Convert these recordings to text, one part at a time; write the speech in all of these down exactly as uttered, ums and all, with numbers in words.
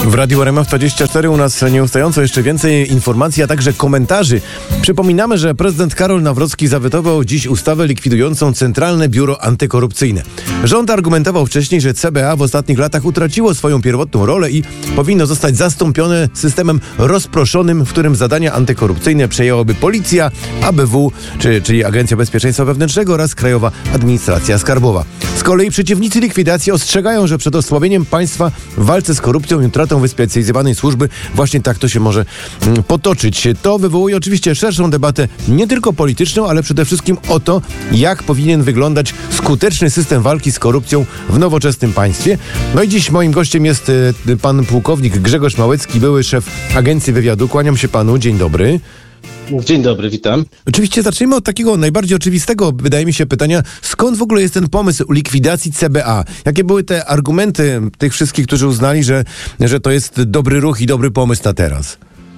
W Radiu R M F dwadzieścia cztery u nas nieustająco jeszcze więcej informacji, a także komentarzy. Przypominamy, że prezydent Karol Nawrocki zawetował dziś ustawę likwidującą Centralne Biuro Antykorupcyjne. Rząd argumentował wcześniej, że C B A w ostatnich latach utraciło swoją pierwotną rolę i powinno zostać zastąpione systemem rozproszonym, w którym zadania antykorupcyjne przejęłaby Policja, A B W, czy, czyli Agencja Bezpieczeństwa Wewnętrznego oraz Krajowa Administracja Skarbowa. Z kolei przeciwnicy likwidacji ostrzegają, że przed osłabieniem państwa w walce z korupcją i utratą wyspecjalizowanej służby właśnie tak to się może mm, potoczyć. To wywołuje oczywiście szerszą debatę, nie tylko polityczną, ale przede wszystkim o to, jak powinien wyglądać skuteczny system walki z korupcją w nowoczesnym państwie. No i dziś moim gościem jest y, pan pułkownik Grzegorz Małecki, były szef Agencji Wywiadu. Kłaniam się panu, dzień dobry. Dzień dobry, witam. Oczywiście zacznijmy od takiego najbardziej oczywistego, wydaje mi się, pytania. Skąd w ogóle jest ten pomysł likwidacji C B A? Jakie były te argumenty tych wszystkich, którzy uznali, że, że to jest dobry ruch i dobry pomysł na teraz?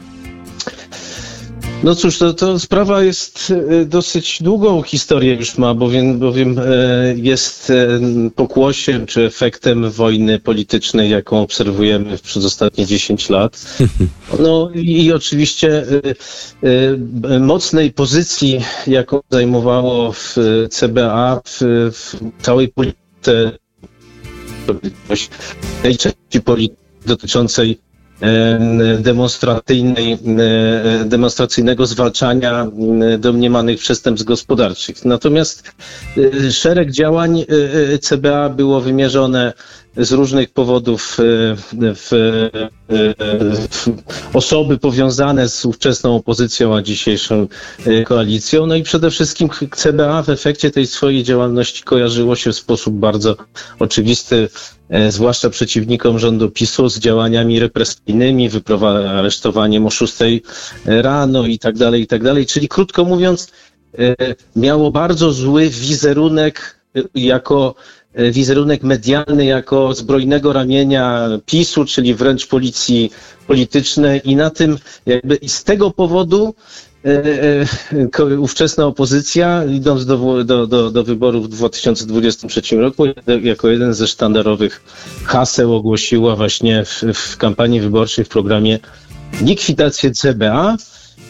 No cóż, to, to sprawa jest e, dosyć długą historię już ma, bowiem, bowiem e, jest e, pokłosiem czy efektem wojny politycznej, jaką obserwujemy przez ostatnie dziesięć lat. No i, i oczywiście e, e, mocnej pozycji, jaką zajmowało w C B A w, w całej polityce, tej części polityki dotyczącej demonstracyjnej, demonstracyjnego zwalczania domniemanych przestępstw gospodarczych. Natomiast szereg działań C B A było wymierzone z różnych powodów w, w osoby powiązane z ówczesną opozycją, a dzisiejszą koalicją. No i przede wszystkim C B A w efekcie tej swojej działalności kojarzyło się w sposób bardzo oczywisty, zwłaszcza przeciwnikom rządu PiSu, z działaniami represyjnymi, wyprowa- aresztowaniem o szóstej rano i tak dalej, i tak dalej. Czyli krótko mówiąc, miało bardzo zły wizerunek jako wizerunek medialny jako zbrojnego ramienia PiSu, czyli wręcz policji politycznej i na tym jakby i z tego powodu e, e, ówczesna opozycja, idąc do, do, do, do wyborów w dwa tysiące dwudziestym trzecim roku, jako jeden ze sztandarowych haseł ogłosiła właśnie w, w kampanii wyborczej w programie likwidację C B A e,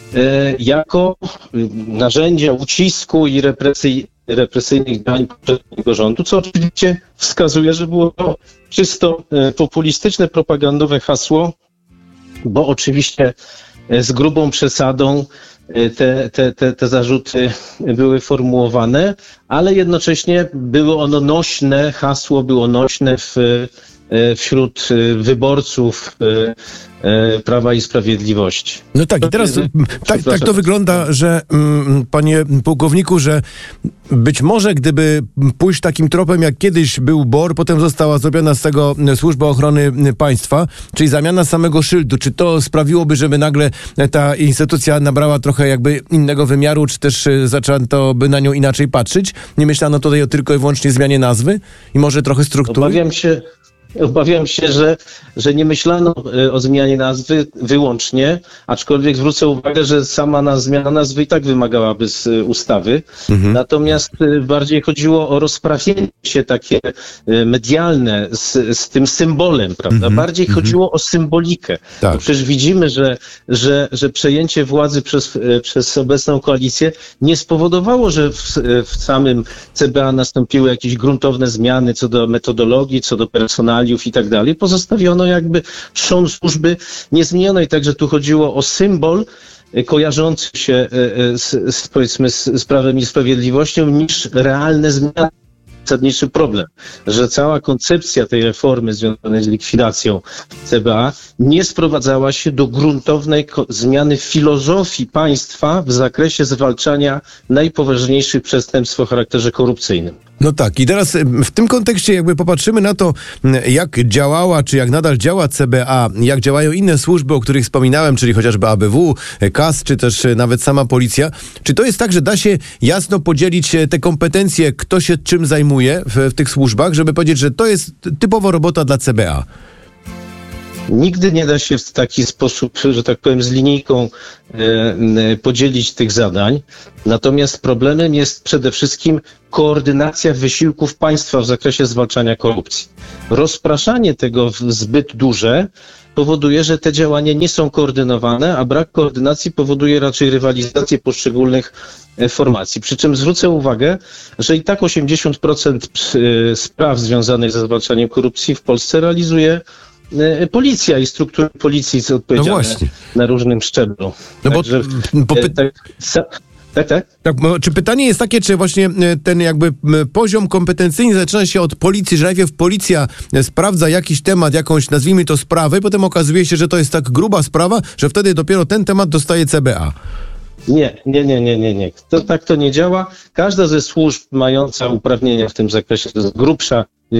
jako narzędzia ucisku i represji represyjnych działań poprzedniego rządu, co oczywiście wskazuje, że było to czysto populistyczne, propagandowe hasło, bo oczywiście z grubą przesadą te, te, te, te zarzuty były formułowane, ale jednocześnie było ono nośne, hasło było nośne w, wśród wyborców Prawa i Sprawiedliwości. No tak, i teraz tak, tak to wygląda, że mm, panie pułkowniku, że być może gdyby pójść takim tropem, jak kiedyś był B O R, potem została zrobiona z tego Służba Ochrony Państwa, czyli zamiana samego szyldu, czy to sprawiłoby, żeby nagle ta instytucja nabrała trochę jakby innego wymiaru, czy też zaczęto by na nią inaczej patrzeć? Nie myślano tutaj o tylko i wyłącznie zmianie nazwy i może trochę struktury? Obawiam się... Obawiam się, że, że nie myślano o zmianie nazwy wyłącznie, aczkolwiek zwrócę uwagę, że sama na, zmiana nazwy i tak wymagałaby z ustawy. Mhm. Natomiast bardziej chodziło o rozprawienie się takie medialne z, z tym symbolem, prawda? Mhm. Bardziej mhm. chodziło o symbolikę. Tak. Bo przecież widzimy, że, że, że przejęcie władzy przez, przez obecną koalicję nie spowodowało, że w, w samym C B A nastąpiły jakieś gruntowne zmiany co do metodologii, co do personaliów i tak dalej. Pozostawiono jakby trzon służby niezmienionej. Także tu chodziło o symbol kojarzący się z, z, powiedzmy, z, z Prawem i Sprawiedliwością niż realne zmiany. Zasadniczy problem, że cała koncepcja tej reformy związanej z likwidacją C B A nie sprowadzała się do gruntownej zmiany filozofii państwa w zakresie zwalczania najpoważniejszych przestępstw o charakterze korupcyjnym. No tak, i teraz w tym kontekście jakby popatrzymy na to, jak działała, czy jak nadal działa C B A, jak działają inne służby, o których wspominałem, czyli chociażby A B W, K A S, czy też nawet sama policja. Czy to jest tak, że da się jasno podzielić te kompetencje, kto się czym zajmuje w, w tych służbach, żeby powiedzieć, że to jest typowo robota dla C B A? Nigdy nie da się w taki sposób, że tak powiem, z linijką e, podzielić tych zadań. Natomiast problemem jest przede wszystkim koordynacja wysiłków państwa w zakresie zwalczania korupcji. Rozpraszanie tego w zbyt duże powoduje, że te działania nie są koordynowane, a brak koordynacji powoduje raczej rywalizację poszczególnych formacji. Przy czym zwrócę uwagę, że i tak osiemdziesiąt procent spraw związanych ze zwalczaniem korupcji w Polsce realizuje policja i struktury policji są odpowiedzialne no na różnym szczeblu. No bo, Także, bo py... tak, tak, tak. Tak, czy pytanie jest takie, czy właśnie ten jakby poziom kompetencyjny zaczyna się od policji, że najpierw policja sprawdza jakiś temat, jakąś, nazwijmy to, sprawę, i potem okazuje się, że to jest tak gruba sprawa, że wtedy dopiero ten temat dostaje C B A? Nie, nie, nie, nie, nie, nie. To, tak to nie działa. Każda ze służb mająca uprawnienia w tym zakresie, to jest grubsza,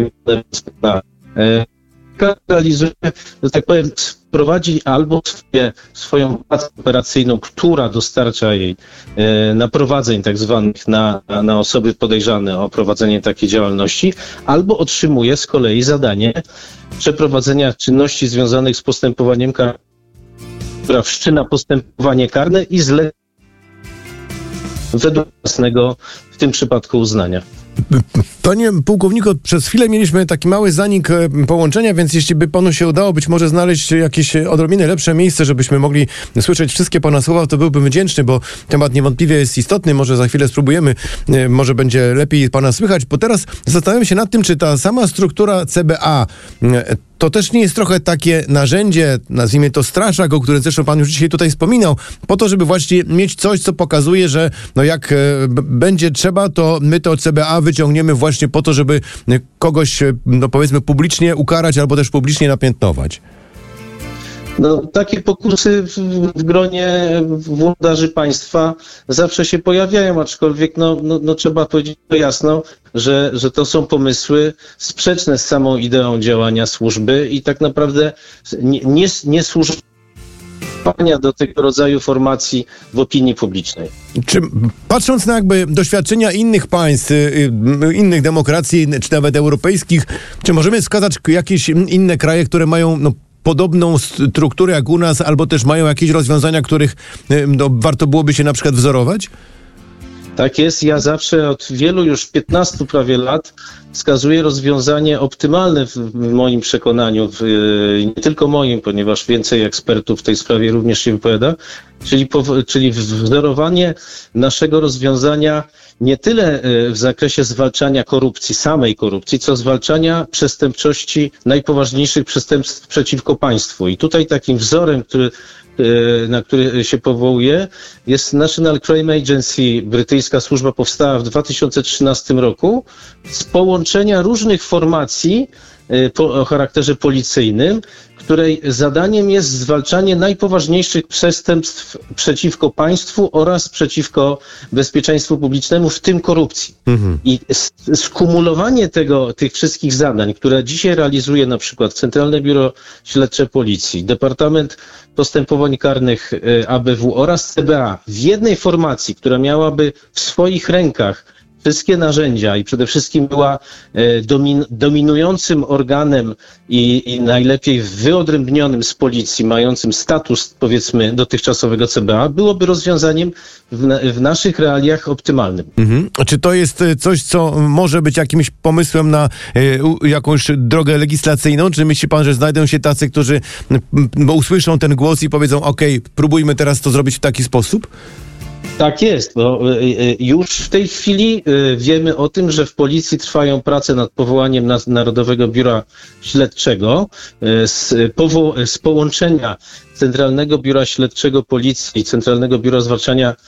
realizuje, że tak powiem, prowadzi albo swoje, swoją pracę operacyjną, która dostarcza jej e, naprowadzeń tak zwanych na, na osoby podejrzane o prowadzenie takiej działalności, albo otrzymuje z kolei zadanie przeprowadzenia czynności związanych z postępowaniem karnym, która wszczyna postępowanie karne i zle według własnego w tym przypadku uznania. Panie pułkowniku, przez chwilę mieliśmy taki mały zanik połączenia, więc jeśli by panu się udało być może znaleźć jakieś odrobinę lepsze miejsce, żebyśmy mogli słyszeć wszystkie pana słowa, to byłbym wdzięczny, bo temat niewątpliwie jest istotny. Może za chwilę spróbujemy, może będzie lepiej pana słychać, bo teraz zastanawiam się nad tym, czy ta sama struktura C B A to też nie jest trochę takie narzędzie, nazwijmy to straszak, o którym zresztą pan już dzisiaj tutaj wspominał, po to, żeby właśnie mieć coś, co pokazuje, że no jak e, b- będzie trzeba, to my to C B A wyciągniemy właśnie po to, żeby kogoś, no powiedzmy, publicznie ukarać albo też publicznie napiętnować. No, takie pokusy w, w gronie włodarzy państwa zawsze się pojawiają, aczkolwiek no, no, no trzeba powiedzieć to jasno, że, że to są pomysły sprzeczne z samą ideą działania służby i tak naprawdę nie, nie, nie służą do tego rodzaju formacji w opinii publicznej. Czy patrząc na jakby doświadczenia innych państw, innych demokracji, czy nawet europejskich, czy możemy wskazać jakieś inne kraje, które mają no, podobną strukturę jak u nas, albo też mają jakieś rozwiązania, których no, warto byłoby się na przykład wzorować? Tak jest. Ja zawsze od wielu już piętnastu prawie lat wskazuję rozwiązanie optymalne w, w moim przekonaniu, w, nie tylko moim, ponieważ więcej ekspertów w tej sprawie również się wypowiada, czyli, po, czyli wzorowanie naszego rozwiązania nie tyle w zakresie zwalczania korupcji, samej korupcji, co zwalczania przestępczości, najpoważniejszych przestępstw przeciwko państwu. I tutaj takim wzorem, który na który się powołuje, jest National Crime Agency, brytyjska służba powstała w dwa tysiące trzynastym roku z połączenia różnych formacji po, o charakterze policyjnym, której zadaniem jest zwalczanie najpoważniejszych przestępstw przeciwko państwu oraz przeciwko bezpieczeństwu publicznemu, w tym korupcji. Mhm. I skumulowanie tego, tych wszystkich zadań, które dzisiaj realizuje na przykład Centralne Biuro Śledcze Policji, Departament Postępowań Karnych A B W oraz C B A w jednej formacji, która miałaby w swoich rękach wszystkie narzędzia i przede wszystkim była domin, dominującym organem i, i najlepiej wyodrębnionym z policji, mającym status, powiedzmy, dotychczasowego C B A, byłoby rozwiązaniem w, w naszych realiach optymalnym. Mhm. Czy to jest coś, co może być jakimś pomysłem na y, jakąś drogę legislacyjną? Czy myśli pan, że znajdą się tacy, którzy y, usłyszą ten głos i powiedzą, okej, próbujmy teraz to zrobić w taki sposób? Tak jest, bo już w tej chwili wiemy o tym, że w policji trwają prace nad powołaniem Narodowego Biura Śledczego z, powo- z połączenia Centralnego Biura Śledczego Policji i Centralnego Biura Zwalczania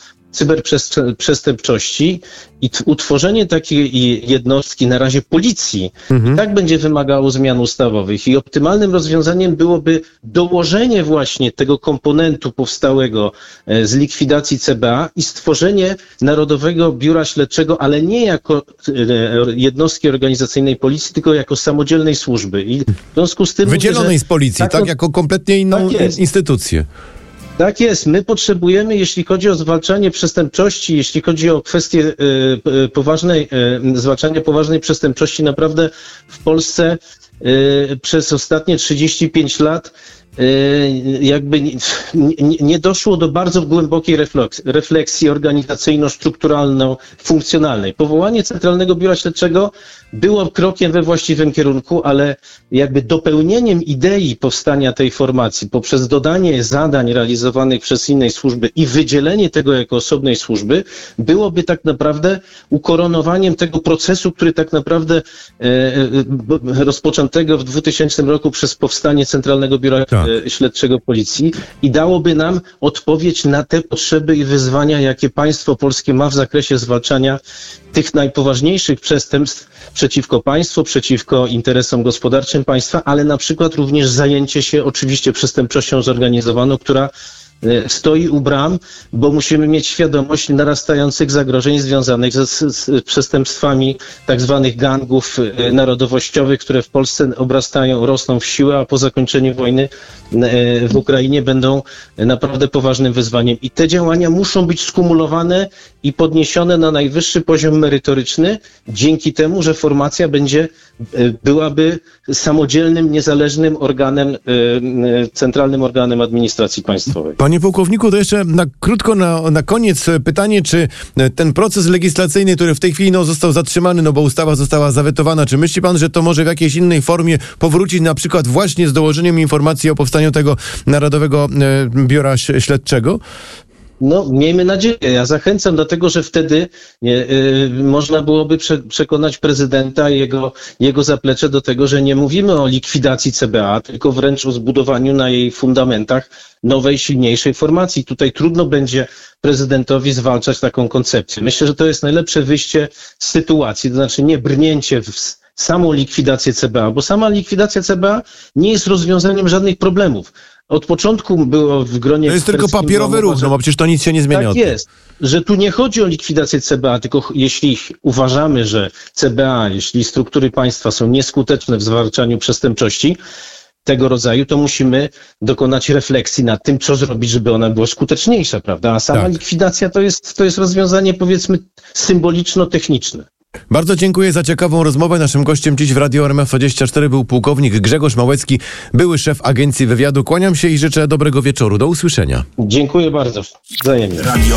Cyberprzestępczości i t- utworzenie takiej jednostki na razie policji mhm. tak będzie wymagało zmian ustawowych i optymalnym rozwiązaniem byłoby dołożenie właśnie tego komponentu powstałego e, z likwidacji C B A i stworzenie Narodowego Biura Śledczego, ale nie jako e, jednostki organizacyjnej policji, tylko jako samodzielnej służby. I w związku z tym wydzielonej mówię, z policji, tak, tak jako kompletnie inną tak instytucję. Tak jest. My potrzebujemy, jeśli chodzi o zwalczanie przestępczości, jeśli chodzi o kwestię y, poważnej, y, zwalczania poważnej przestępczości, naprawdę w Polsce przez ostatnie trzydzieści pięć lat jakby nie, nie, nie doszło do bardzo głębokiej refleksji, refleksji organizacyjno-strukturalno-funkcjonalnej. Powołanie Centralnego Biura Śledczego było krokiem we właściwym kierunku, ale jakby dopełnieniem idei powstania tej formacji poprzez dodanie zadań realizowanych przez innej służby i wydzielenie tego jako osobnej służby byłoby tak naprawdę ukoronowaniem tego procesu, który tak naprawdę e, e, rozpoczętego w dwutysięcznym roku przez powstanie Centralnego Biura tak. Śledczego Policji i dałoby nam odpowiedź na te potrzeby i wyzwania, jakie państwo polskie ma w zakresie zwalczania tych najpoważniejszych przestępstw przeciwko państwu, przeciwko interesom gospodarczym państwa, ale na przykład również zajęcie się oczywiście przestępczością zorganizowaną, która stoi u bram, bo musimy mieć świadomość narastających zagrożeń związanych z, z przestępstwami tak zwanych gangów narodowościowych, które w Polsce obrastają, rosną w siłę, a po zakończeniu wojny w Ukrainie będą naprawdę poważnym wyzwaniem. I te działania muszą być skumulowane i podniesione na najwyższy poziom merytoryczny, dzięki temu, że formacja będzie, byłaby samodzielnym, niezależnym organem, centralnym organem administracji państwowej. Panie pułkowniku, to jeszcze na krótko na, na koniec pytanie, czy ten proces legislacyjny, który w tej chwili no, został zatrzymany, no bo ustawa została zawetowana, czy myśli pan, że to może w jakiejś innej formie powrócić, na przykład właśnie z dołożeniem informacji o powstaniu tego Narodowego e, Biura Śledczego? No, miejmy nadzieję. Ja zachęcam do tego, że wtedy nie, y, można byłoby prze, przekonać prezydenta i jego, jego zaplecze do tego, że nie mówimy o likwidacji C B A, tylko wręcz o zbudowaniu na jej fundamentach nowej, silniejszej formacji. Tutaj trudno będzie prezydentowi zwalczać taką koncepcję. Myślę, że to jest najlepsze wyjście z sytuacji, to znaczy nie brnięcie w samą likwidację C B A, bo sama likwidacja C B A nie jest rozwiązaniem żadnych problemów. Od początku było w gronie... To jest tylko papierowy ruch, no bo przecież to nic się nie zmienia. Tak jest, że tu nie chodzi o likwidację C B A, tylko jeśli uważamy, że C B A, jeśli struktury państwa są nieskuteczne w zwalczaniu przestępczości tego rodzaju, to musimy dokonać refleksji nad tym, co zrobić, żeby ona była skuteczniejsza, prawda? A sama tak. likwidacja to jest, to jest rozwiązanie, powiedzmy, symboliczno-techniczne. Bardzo dziękuję za ciekawą rozmowę. Naszym gościem dziś w Radio R M F dwadzieścia cztery był pułkownik Grzegorz Małecki, były szef Agencji Wywiadu. Kłaniam się i życzę dobrego wieczoru. Do usłyszenia. Dziękuję bardzo. Wzajemnie. Radio